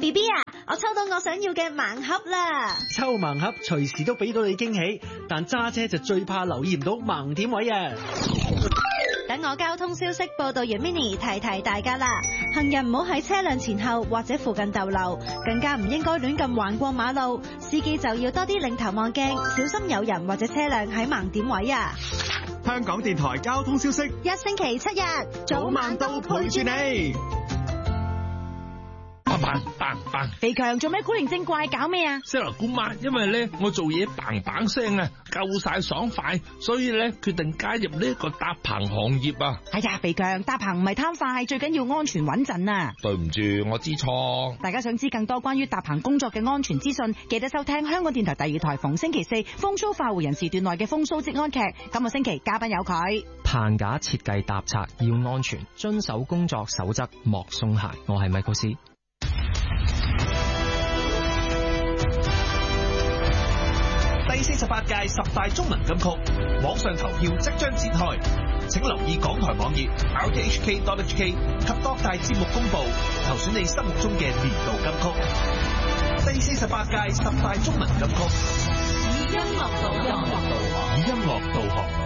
BB 啊，我抽到我想要嘅盲盒啦！ 抽盲盒隨時都俾到你驚喜，但揸車就最怕留意唔到盲點位啊！ 等我交通消息報道員 Mini 提提大家啦，行人唔好喺車輛前後或者附近逗留，更加唔應該亂咁橫過馬路。司機就要多啲擰頭望鏡，小心有人或者車輛喺盲點位啊！ 香港電台交通消息， 一星期7日， 早晚都陪住你。 嘭！ 肥強做咩古靈精怪搞咩啊？ 西羅姑媽，因為咧我做嘢嘭聲啊，夠晒爽快，所以咧決定加入呢個搭棚行業啊！ 哎呀，肥強搭棚唔係貪快，最緊要安全穩陣啊！ 對唔住，我知錯。 大家想知更多關於搭棚工作嘅安全資訊，記得收聽香港電台第2台逢星期4風騷快活人時段內嘅風騷職安劇。今個星期嘉賓有佢。 棚架設計搭拆要安全，遵守工作守則，莫鬆懈。我係米高斯。 第48屆10大中文金曲網上投票即將展開，請留意港台網頁 rthk.hk 及各大節目公佈，投選你心目中嘅年度金曲。第48屆10大中文金曲，以音樂導航，以音樂導航。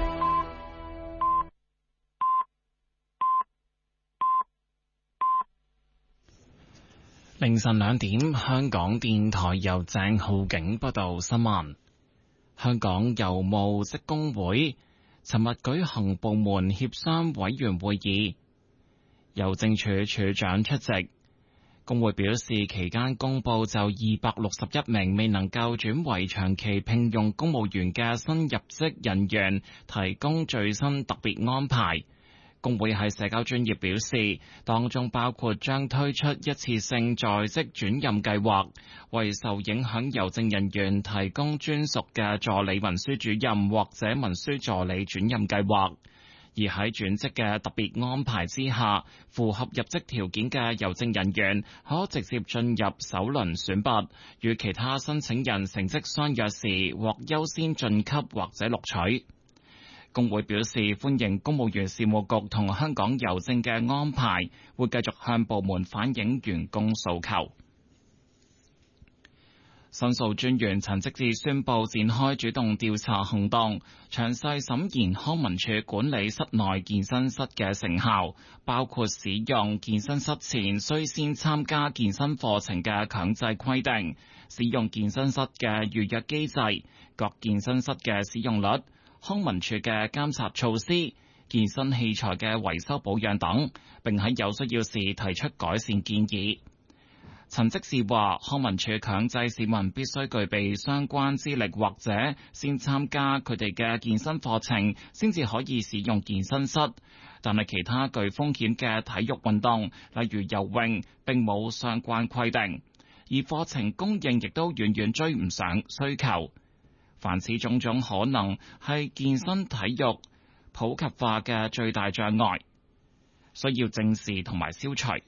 凌晨2點，香港電台由鄭浩景報道新聞。香港郵務職工會尋日舉行部門協商委員會議，郵政處處長出席。工會表示，期間公佈就261名未能夠轉為長期聘用公務員嘅新入職人員提供最新特別安排。工會喺社交專頁表示，當中包括將推出一次性在職轉任計劃，為受影響郵政人員提供專屬嘅助理文書主任或者文書助理轉任計劃。而喺轉職嘅特別安排之下，符合入職條件嘅郵政人員可直接進入首輪選拔，與其他申請人成績相若時獲優先晉級或者錄取。工會表示歡迎公務員事務局同香港郵政嘅安排，會繼續向部門反映員工訴求。申訴專員陳積志宣布展開主動調查行動，詳細審研康文署管理室內健身室嘅成效，包括使用健身室前需先參加健身課程嘅強制規定，使用健身室嘅預約機制，各健身室嘅使用率，康文署嘅監察措施、健身器材嘅維修保養等，並喺有需要時提出改善建議。陳積志話，康文署強制市民必須具備相關資歷或者先參加佢哋嘅健身課程，先至可以使用健身室。但係其他具風險嘅體育運動，例如游泳，並冇相關規定，而課程供應亦都遠遠追唔上需求。凡此種種可能係健身體育普及化嘅最大障礙，需要正視同埋消除。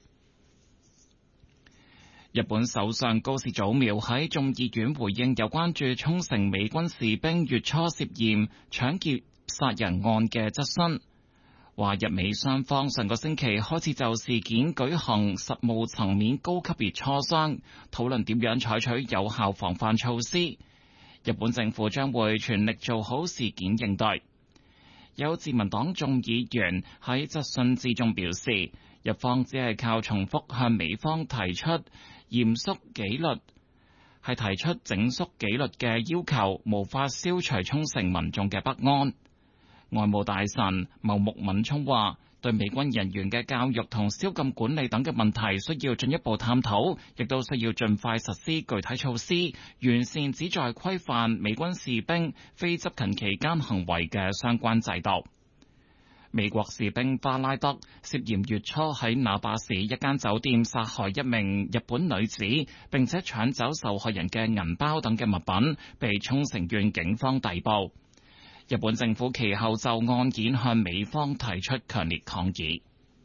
日本首相高市早苗喺眾議院回應有關駐沖繩美軍士兵月初涉嫌搶劫殺人案嘅質詢，話日美雙方上個星期開始就事件舉行實務層面高級別磋商，討論點樣採取有效防範措施。日本政府將會全力做好事件應對。有自民黨眾議員喺質詢之中表示，日方只係靠重複向美方提出嚴肅紀律，係提出整肅紀律嘅要求，無法消除沖繩民眾嘅不安。外務大臣茂木敏充話，對美軍人員嘅教育同宵禁管理等嘅問題需要進一步探討，亦都需要盡快實施具體措施，完善旨在規範美軍士兵非執勤期間行為嘅相關制度。美國士兵巴拉德涉嫌月初喺那霸市一間酒店殺害一名日本女子，並且搶走受害人嘅銀包等嘅物品，被沖繩縣警方逮捕。日本政府其後就案件向美方提出強烈抗議。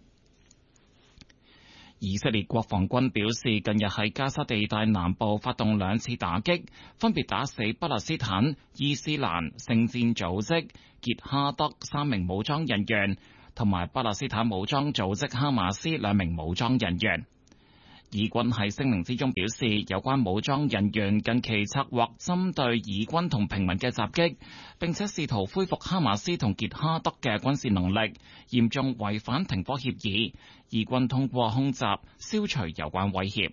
以色列國防軍表示，近日喺加沙地帶南部發動2次打擊，分別打死巴勒斯坦伊斯蘭聖戰組織傑哈德3名武裝人員，同埋巴勒斯坦武裝組織哈馬斯2名武裝人員。 以軍喺聲明之中表示，有關武裝人員近期策劃針對以軍同平民嘅襲擊，並且試圖恢復哈馬斯同傑哈德嘅軍事能力，嚴重違反停火協議。以軍通過空襲消除有關威脅。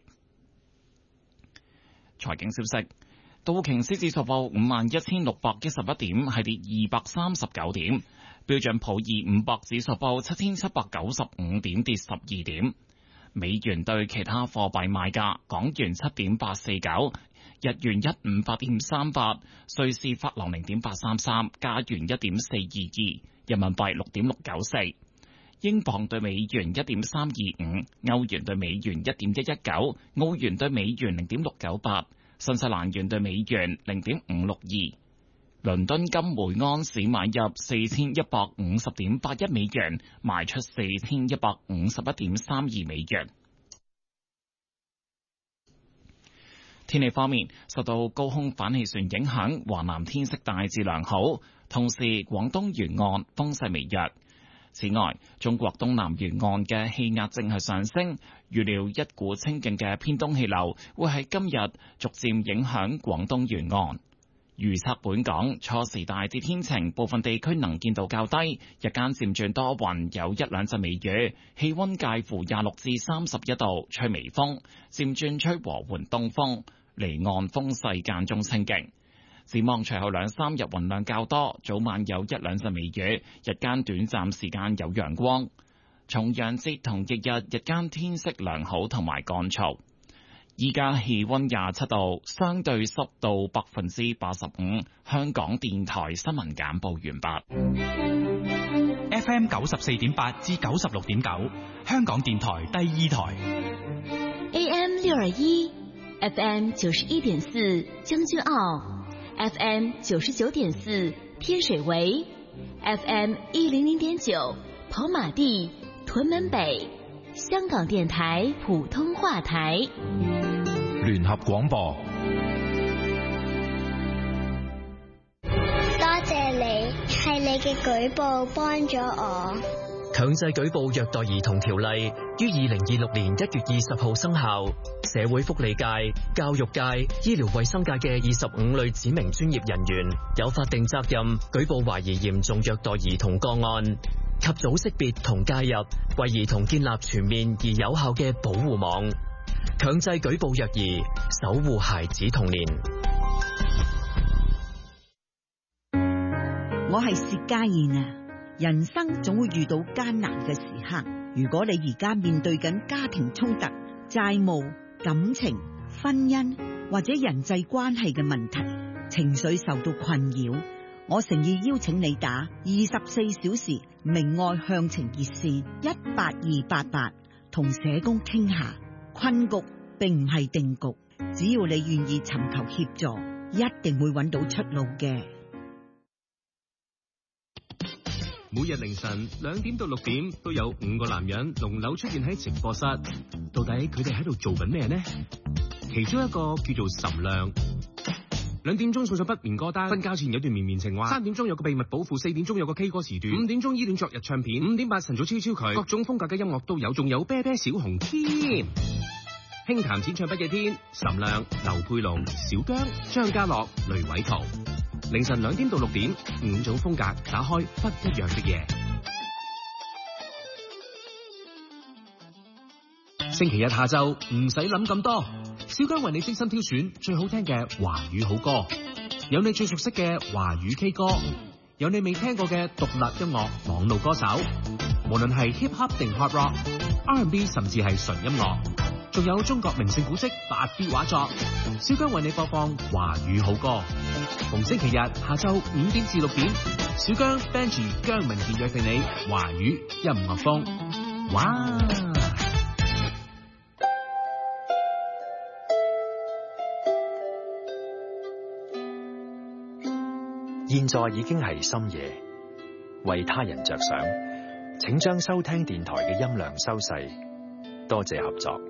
財經消息，道瓊斯指數報51,611點，係跌239點；標準普爾500指數報7,795點，跌12點。美元對其他貨幣賣價：港元7.849，日元158.38，瑞士法郎0.833，加元1.422，人民幣6.694，英鎊對美元1.325，歐元對美元1.119，澳元對美元0.698，新西蘭元對美元0.562。倫敦金每盎司買入4150.81美元，賣出4151.32美元。天氣方面，受到高空反氣旋影響，華南天色大致良好，同時廣東沿岸風勢微弱。此外，中國東南沿岸嘅氣壓正係上升，預料一股清勁嘅偏東氣流會喺今日逐漸影響廣東沿岸。預測本港初時大致天晴，部分地區能見度較低，日間漸轉多雲，有一兩陣微雨，氣溫介乎26至31度，吹微風，漸轉吹和緩東風，離岸風勢間中清勁。展望隨後兩三日雲量較多，早晚有一兩陣微雨，日間短暫時間有陽光。重陽節同翌日日間天色良好同埋乾燥。依家氣溫27度，相對濕度85%。香港電台新聞簡報完畢。 FM 94.8至96.9，香港電台第二台。 AM 621 FM 91.4將軍澳 FM 99.4天水圍 FM 100.9跑馬地屯門北，香港電台普通話台。 聯合廣播。 多謝你，係你嘅舉報幫咗我。 強制舉報虐待兒童條例於2026年1月20號生效。社會福利界、教育界、醫療衛生界嘅25類指明專業人員有法定責任舉報懷疑嚴重虐待兒童個案，及早識別同介入，為兒童建立全面而有效嘅保護網。強制舉報虐兒，守護孩子童年。 我係薛家燕啊！人生總會遇到艱難嘅時刻，如果你而家面對緊家庭衝突、債務、感情、婚姻或者人際關係嘅問題，情緒受到困擾，我誠意邀請你打24小時明愛向晴熱線18288，同社工傾下。困局並唔係定局，只要你願意尋求協助，一定會揾到出路嘅。 每日凌晨2點到6點都有5個男人輪流出現喺直播室，到底佢哋喺度做緊咩呢？其中一個叫做岑亮，2點鐘送上不眠歌單，瞓覺前有段綿綿情話，3點鐘有個秘密保護，4點鐘有個 K 歌時段，5點鐘依戀昨日唱片，5點8晨早超超佢，各種風格嘅音樂都有，仲有啤啤小紅添。輕談淺唱不夜天，岑亮、劉佩龍、小姜、張家樂、雷偉圖，凌晨2點到6點，5種風格打開不一樣的夜。星期日下晝唔使諗咁多，小姜為你精心挑選最好聽嘅華語好歌，有你最熟悉嘅華語 K 歌，有你未聽過嘅獨立音樂網路歌手，無論係 hip hop 定 hard rock、R&B 甚至係純音樂，仲有中國名勝古蹟8B 畫作，小姜為你播放華語好歌。逢星期日下晝5點至6點，小姜 Benji 姜明健約定你華語音樂風。哇！ 現在已經係深夜，為他人着想，請將收聽電台嘅音量收細，多謝合作。